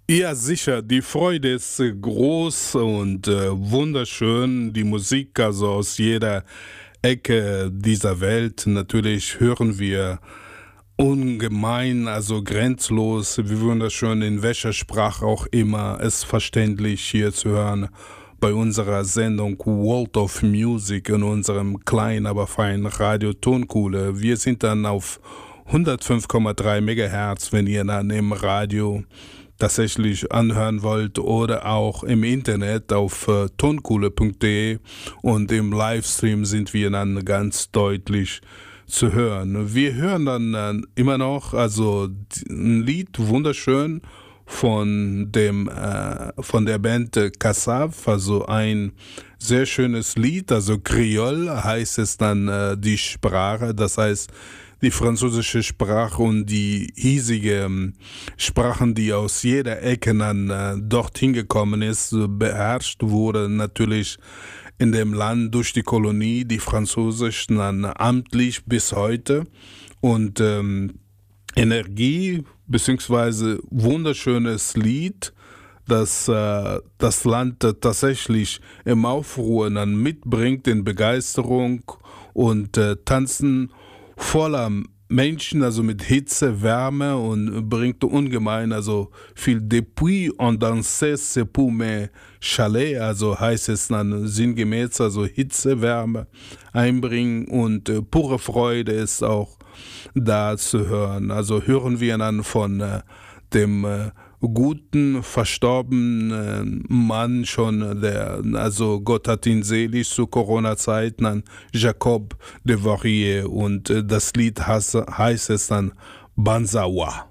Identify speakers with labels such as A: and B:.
A: Ja, sicher. Die Freude ist groß und wunderschön. Die Musik, also aus jeder Ecke dieser Welt. Natürlich hören wir ungemein, also grenzlos, wie wunderschön, in welcher Sprache auch immer, ist verständlich hier zu hören bei unserer Sendung World of Music in unserem kleinen, aber feinen Radio Tonkuhle. Wir sind dann auf 105,3 Megahertz, wenn ihr dann im Radio tatsächlich anhören wollt oder auch im Internet auf tonkuhle.de und im Livestream sind wir dann ganz deutlich zu hören. Wir hören dann immer noch, also ein Lied wunderschön von der Band Kassav, also ein sehr schönes Lied, also Creole heißt es dann die Sprache, das heißt die französische Sprache und die hiesigen Sprachen, die aus jeder Ecke dann dorthin gekommen ist, beherrscht wurde natürlich in dem Land durch die Kolonie, die Französischen dann amtlich bis heute und Energie beziehungsweise wunderschönes Lied, das das Land tatsächlich im Aufruhr dann mitbringt in Begeisterung und Tanzen voller Menschen, also mit Hitze, Wärme und bringt ungemein, also viel Depuis on danser c'est pour mes chalets, also heißt es dann sinngemäß, also Hitze, Wärme einbringen und pure Freude ist auch da zu hören. Also hören wir dann von dem guten, verstorbenen Mann schon, also Gott hat ihn selig zu Corona-Zeiten, an Jacob de Varier und das Lied heißt es dann Banzawa.